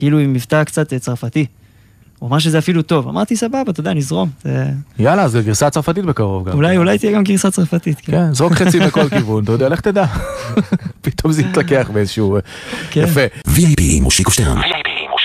כאילו עם מבטא קצת צרפתי. הוא אמר שזה אפילו טוב. אמרתי, סבבה, אתה יודע, נזרום. יאללה, אז גרסה צרפתית בקרוב גם. אולי תהיה גם גרסה צרפתית. כן, זרוק חצי בכל כיוון, אתה יודע, לך תדע. פתאום זה יתלקח באיזשהו... יפה. VIP מושיקו שטרן.